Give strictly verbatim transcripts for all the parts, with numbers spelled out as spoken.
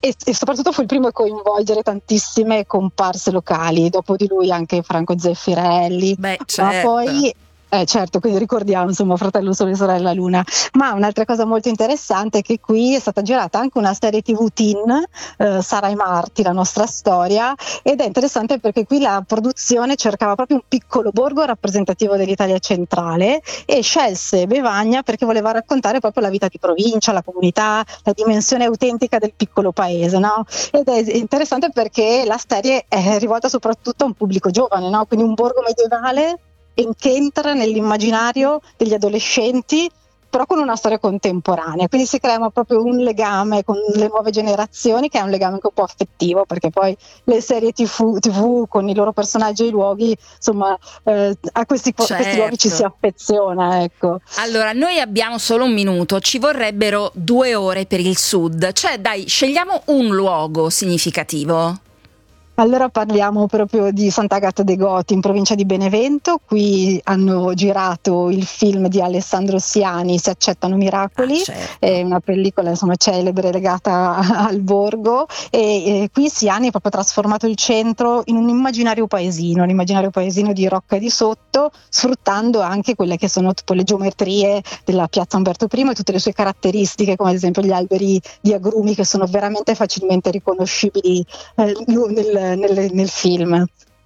e, e soprattutto fu il primo a coinvolgere tantissime comparse locali, dopo di lui anche Franco Zeffirelli. Beh, certo. Ma poi Eh, certo, quindi ricordiamo insomma Fratello Sole e Sorella Luna. Ma un'altra cosa molto interessante è che qui è stata girata anche una serie tivù teen, eh, Sara e Marti, la nostra storia, ed è interessante perché qui la produzione cercava proprio un piccolo borgo rappresentativo dell'Italia centrale e scelse Bevagna perché voleva raccontare proprio la vita di provincia, la comunità, la dimensione autentica del piccolo paese, no? Ed è interessante perché la serie è rivolta soprattutto a un pubblico giovane, no? Quindi un borgo medievale che entra nell'immaginario degli adolescenti, però con una storia contemporanea, quindi si crea proprio un legame con le nuove generazioni che è un legame anche un po' affettivo, perché poi le serie tivù, tivù con i loro personaggi e i luoghi, insomma, eh, a questi, certo. questi luoghi ci si affeziona, ecco. Allora, noi abbiamo solo un minuto, ci vorrebbero due ore per il Sud, cioè dai, scegliamo un luogo significativo. Allora parliamo proprio di Sant'Agata dei Goti in provincia di Benevento. Qui hanno girato il film di Alessandro Siani, Si accettano miracoli, ah, certo. È una pellicola insomma celebre legata al borgo e, e qui Siani ha proprio trasformato il centro in un immaginario paesino, un immaginario paesino di Rocca di Sotto, sfruttando anche quelle che sono tipo le geometrie della piazza Umberto I e tutte le sue caratteristiche, come ad esempio gli alberi di agrumi che sono veramente facilmente riconoscibili eh, nel Nel, nel film.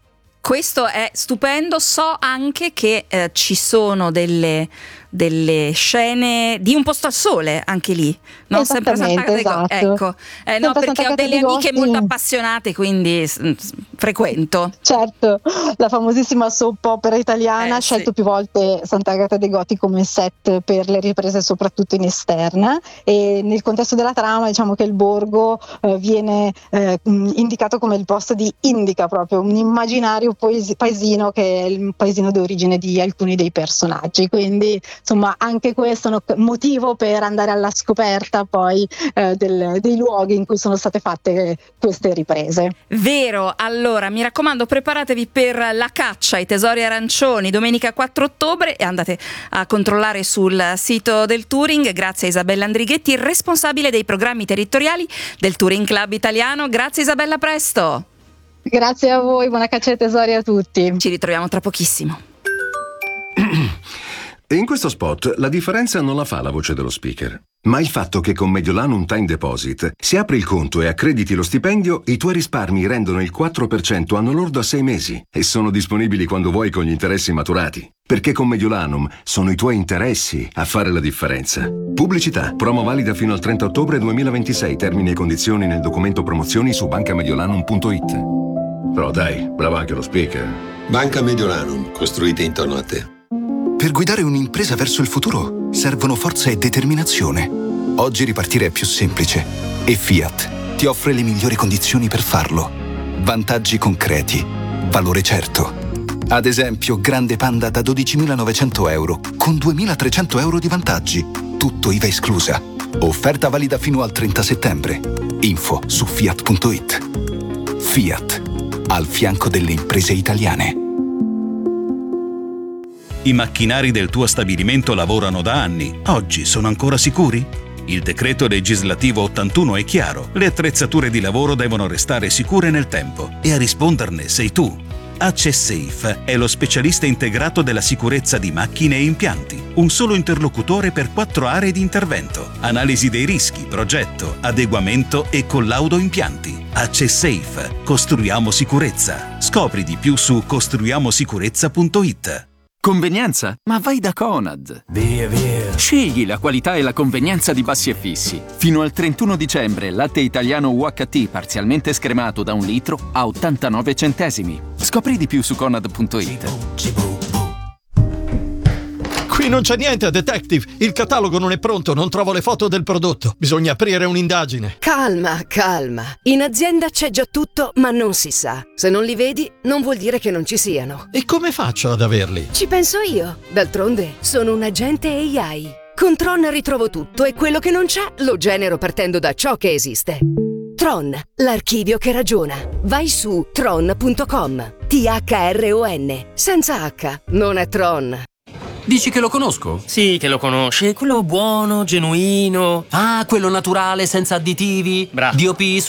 Questo è stupendo. So anche che eh, ci sono delle, delle scene di Un posto al sole anche lì, no? Sempre Sant'Agata dei Goti. Ecco, eh, no, perché ho delle amiche molto appassionate, quindi s- s- frequento. Certo, la famosissima soap opera italiana eh, ha scelto sì. più volte Sant'Agata dei Goti come set per le riprese, soprattutto in esterna, e nel contesto della trama diciamo che il borgo eh, viene eh, indicato come il posto di Indica, proprio un immaginario Poesi- paesino che è il paesino d'origine di alcuni dei personaggi, quindi insomma anche questo è un motivo per andare alla scoperta poi eh, del, dei luoghi in cui sono state fatte queste riprese. Vero, allora mi raccomando, preparatevi per la caccia ai tesori arancioni domenica quattro ottobre e andate a controllare sul sito del Touring. Grazie a Isabella Andrighetti, responsabile dei programmi territoriali del Touring Club Italiano. Grazie Isabella, presto. Grazie a voi, buona caccia ai tesori a tutti. Ci ritroviamo tra pochissimo. In questo spot la differenza non la fa la voce dello speaker, ma il fatto che con Mediolanum Time Deposit, se apri il conto e accrediti lo stipendio, i tuoi risparmi rendono il quattro per cento anno lordo a sei mesi e sono disponibili quando vuoi con gli interessi maturati. Perché con Mediolanum sono i tuoi interessi a fare la differenza. Pubblicità. Promo valida fino al trenta ottobre duemilaventisei. Termini e condizioni nel documento promozioni su banca mediolanum punto it. Però dai, bravo anche lo speaker. Banca Mediolanum, costruite intorno a te. Per guidare un'impresa verso il futuro servono forza e determinazione. Oggi ripartire è più semplice e Fiat ti offre le migliori condizioni per farlo. Vantaggi concreti, valore certo. Ad esempio, Grande Panda da dodicimilanovecento euro con duemilatrecento euro di vantaggi. Tutto I V A esclusa. Offerta valida fino al trenta settembre. Info su fiat punto it. Fiat, al fianco delle imprese italiane. I macchinari del tuo stabilimento lavorano da anni. Oggi sono ancora sicuri? Il decreto legislativo ottantuno è chiaro. Le attrezzature di lavoro devono restare sicure nel tempo e a risponderne sei tu. AccessSafe è lo specialista integrato della sicurezza di macchine e impianti. Un solo interlocutore per quattro aree di intervento. Analisi dei rischi, progetto, adeguamento e collaudo impianti. AccessSafe. Costruiamo sicurezza. Scopri di più su costruiamo sicurezza punto it. Convenienza? Ma vai da Conad! Via, via! Scegli la qualità e la convenienza di Bassi e Fissi. Fino al trentuno dicembre, latte italiano U H T parzialmente scremato da un litro a ottantanove centesimi. Scopri di più su conad punto it. Qui non c'è niente, detective. Il catalogo non è pronto, non trovo le foto del prodotto. Bisogna aprire un'indagine. Calma, calma. In azienda c'è già tutto, ma non si sa. Se non li vedi, non vuol dire che non ci siano. E come faccio ad averli? Ci penso io. D'altronde, sono un agente A I. Con Tron ritrovo tutto e quello che non c'è lo genero partendo da ciò che esiste. Tron, l'archivio che ragiona. Vai su tron punto com. T H R O N. Senza H. Non è Tron. Dici che lo conosco? Sì, che lo conosci. Quello buono, genuino. Ah, quello naturale, senza additivi. Bravo. D O P